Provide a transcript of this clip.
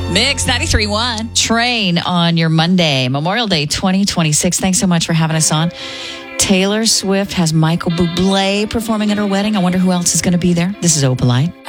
Mix 93.1. Train on your Monday, Memorial Day 2026. Thanks so much for having us on. Taylor Swift has Michael Bublé performing at her wedding. I wonder who else is going to be there. This is Opalite.